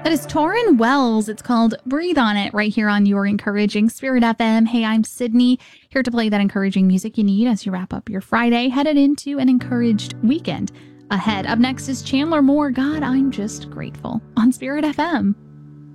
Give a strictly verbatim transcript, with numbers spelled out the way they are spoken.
That is Tauren Wells. It's called Breathe on It right here on your Encouraging Spirit F M. Hey, I'm Sydney, here to play that encouraging music you need as you wrap up your Friday, headed into an encouraged weekend ahead. Up next is Chandler Moore. God, I'm just grateful on Spirit F M.